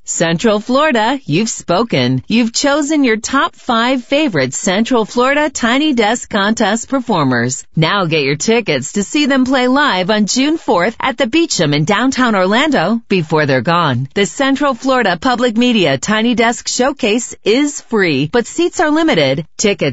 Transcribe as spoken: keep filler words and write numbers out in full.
Central Florida, you've spoken. You've chosen your top five favorite Central Florida Tiny Desk Contest performers. Now get your tickets to see them play live on June fourth at the Beecham in downtown Orlando before they're gone. The Central Florida Public Media Tiny Desk Showcase is free, but seats are limited. Tickets